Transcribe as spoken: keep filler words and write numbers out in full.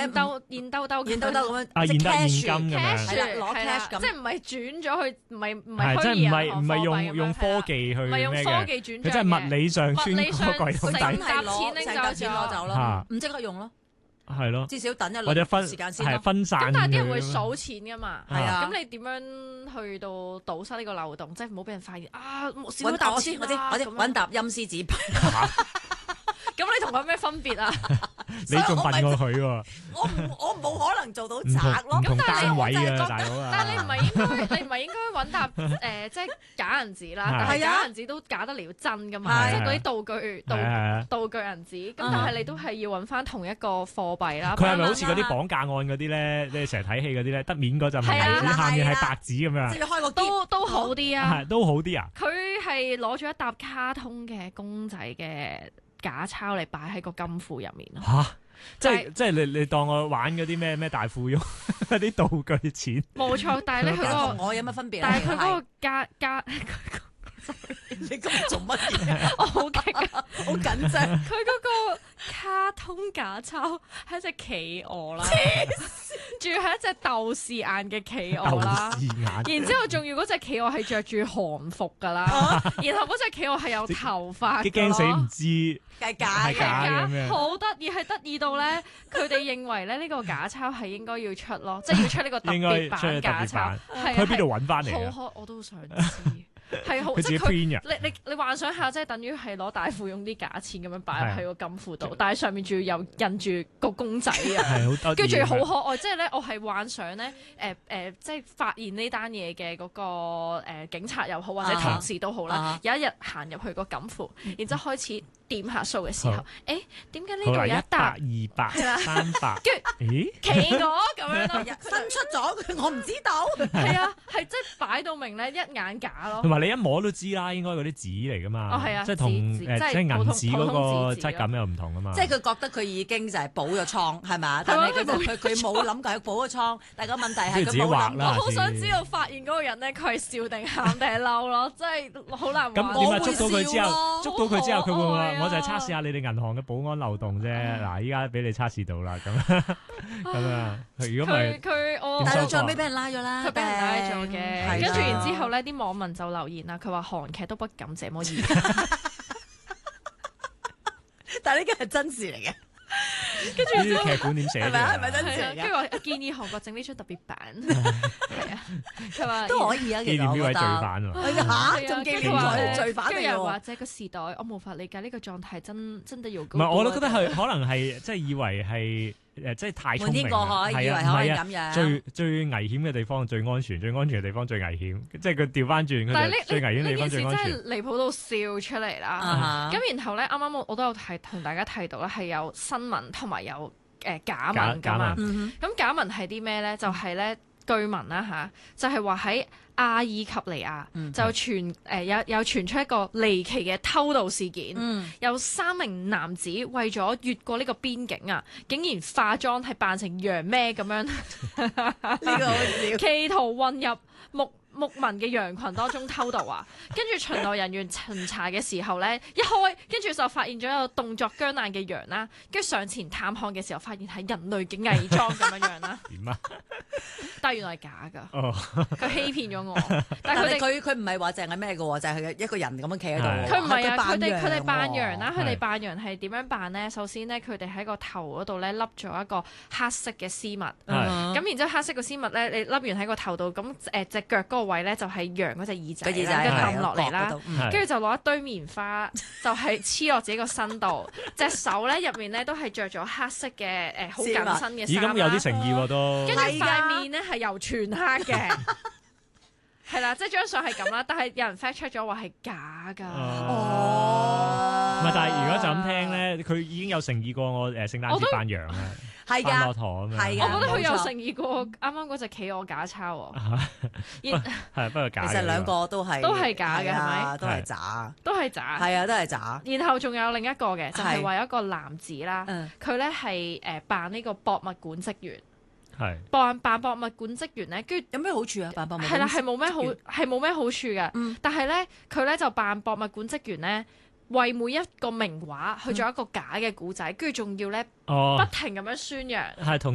現兜現兜兜現兜兜咁樣， 啊， 即係現得現 cash 金咁樣， 係啦攞 cash 咁即係唔係轉咗去，唔係唔係係即係唔虛擬銀係唔係行貨幣咁樣用用科係啦技去唔係用科咩嘅？ 技轉佢真係物理上穿物理上過櫃桶底佢真，係搭錢攞拎走成沓錢攞咗走咯嚇， 唔即刻用咯， 係咯， 至少等一輪或者分時間先咯。 係分散咁但係啲人會佢數錢噶嘛， 係啊咁你點樣去到堵塞呢個漏洞，即係唔好俾人發現啊！少咗揾搭我知我知錢啦咁樣我知揾沓陰司紙牌， 咁你同佢有咩分別啊？ 你仲笨過佢喎， 我唔我冇可能做到唔同賊咯。 唔同單位啊， 但係我就係覺得大佬啊！ 但係你唔係應該，你唔係應該揾沓誒，即係假銀紙啦。但係係啊假銀紙都假得了真噶嘛， 係即係嗰啲道具道係係係道具銀紙。咁嗯但係你都係要揾翻同一個貨幣啦。 佢係咪好似嗰啲啱綁架案嗰啲咧？你哋成日睇戲嗰啲咧，得面嗰陣係係啊銀紙，下面係係啦白紙咁樣即係，要開個篋都都好啲啊！ 係都好啲啊！ 佢係攞咗一沓卡通嘅公仔嘅假鈔嚟擺喺個金庫入面咯。 吓，即但係即係你你當我玩嗰啲咩咩大富翁嗰啲道具錢， 冇錯，但係咧佢其實嗰個， 同我有乜分別啊？ 但係佢嗰個加加， 你今日做乜嘢？ 我好激啊！ 好緊張。 佢嗰個卡通假鈔係一隻企鵝啦，仲要係一隻豆豉眼嘅企鵝啦。 豆視眼， 然之後仲要嗰隻企鵝係着住韓服噶啦，然後嗰隻企鵝係有頭髮幾㗎驚死唔咯。 知係假係假嘅， 嘅咁樣好得意，係得意到咧，佢哋認為咧呢個假鈔係應該要出咯，即係要出呢個特應該別出去特版假鈔別版。。 係佢喺邊度揾翻嚟啊？ 好可，我都想知，係好佢自己即係佢。 print 嘅， 你你你幻想下，即係等於係攞大富翁啲假錢咁樣擺入喺個金庫度，但係上面仲要有印住個公仔啊！ 係好得意跟住仲要咁樣好可愛，即係咧，我係幻想咧，誒、誒、即係發現呢單嘢嘅嗰個、誒警察又好，或者啊同事都好啦， 啊有一日行入去個金庫，然之後開始點下數嘅時候好， 誒點解呢好啦， 度有一一百、 沓二百、三百， 跟咦？ 企鵝咁樣咯？ 新出咗，我唔知道。 係啊，係即係擺到明咧，一眼假咯同。埋你一摸都知啦，應該嗰啲紙嚟噶嘛。 哦係啊即係同紙紙即係誒即係銀紙嗰普通普通個紙紙質感又唔同噶嘛。 即係佢覺得佢已經就係補咗倉，係嘛？但係佢就佢佢冇諗過佢補咗倉，但係個問題係跟住自己佢冇諗我畫啦好想知道發現嗰個人咧，佢係笑定喊定係嬲咯，真係好難話。 咁點啊？ 我會捉到佢之後， 笑咯捉到佢之後，佢會唔會？ 好可愛啊我就係測試下你哋銀行嘅保安漏洞啫。嗱，依家俾你測試到啦，咁咁啊。如果唔係佢，佢我但係點收貨到最尾俾人拉咗啦， 佢俾人拉咗嘅， 係跟住啊然之後咧，啲網民就留言啦，佢話韓劇都不敢這麼演。 但係呢個係真事嚟嘅， 呢啲劇本點寫係咪啊係咪啫？ 真係啊， 事嚟嘅？ 跟住話建議韓國整呢出特別版，係啊，佢話都可以啊，其實紀念呢位罪我覺得。 犯喎。 哎呀嚇，仲紀念咗罪犯嚟跟住又話喎。 這個時代，我無法理解呢個狀態真真的有唔係，我都覺得係可能係即係以為係誒，即係太聰瞞天明過海， 啦。係啊， 以為可以唔係啊， 咁樣。 最最危險嘅地方最安全，最安全嘅地方最危險，即係佢調翻轉，佢但係呢就最危險嘅地呢方最安全。 件事真係離譜到笑出嚟啦。 啊咁然後咧，啱啱我我都有提同大家提到咧，係有新聞同埋有誒假假文噶嘛假。 嗯咁假文係啲咩咧？就係咧據聞啦吓，就係話喺阿爾及利亞嗯就傳誒有有傳出一個離奇嘅偷渡事件。 嗯， 有三名男子為咗越過呢個邊境啊，竟然化妝係扮成羊咩咁樣， 呢個好笑。 企圖混入牧牧民嘅羊群當中偷渡啊！跟住巡邏人員巡查嘅時候咧，一開跟住就發現咗有動作僵硬嘅羊啦，跟住上前探看嘅時候，發現係人類嘅偽裝咁樣樣啦， 點啊？ 但係原來係假㗎， 哦， 佢欺騙咗我。但但係係佢哋佢佢唔係話淨係咩嘅喎，就係佢一個人咁樣企喺度喎。 佢唔係啊，佢扮哋佢哋羊扮喎羊啦，佢哋係扮羊係點樣扮咧？首先咧，佢哋喺個頭嗰度咧笠咗一個黑色嘅絲襪。 嗯咁然之後黑色個絲襪咧，你笠完喺個頭度，咁誒隻腳嗰個位咧就係羊嗰隻耳仔個耳仔啦，跟住係抌落嚟啦角嗰度，嗯係跟住就攞一堆棉花，就係黐落自己個身度，隻手咧入面咧都係着咗黑色嘅誒好緊身嘅咦， 衫咁有啲啦， 誠意喎都。 跟住係㗎塊面咧係由全黑嘅。係啦，即係張相係咁啦，但係有人 fact check 咗話係假㗎。 哦唔係，但係如果就咁聽咧，佢已經有誠意過我誒聖誕我都節扮羊啊， 係扮駱㗎， 駝咁樣。 係㗎我覺得佢有冇錯誠意過啱啱嗰隻企鵝假鈔喎，然係不過假嘅。 其實兩個都係都係假嘅係啊係咪都係假， 都係假。 係啊，都係假。 然後仲有另一個嘅，就係係話有一個男子啦， 嗯佢咧係誒扮呢個博物館職員， 係扮扮博物館職員咧，跟住有咩好處啊？扮博物係啦，係冇咩好， 職員係冇咩好處嘅。 嗯但係咧，佢咧就扮博物館職員咧，為每一個名畫去做一個假嘅古仔，跟住仲要咧不哦， 停咁樣宣揚。 係同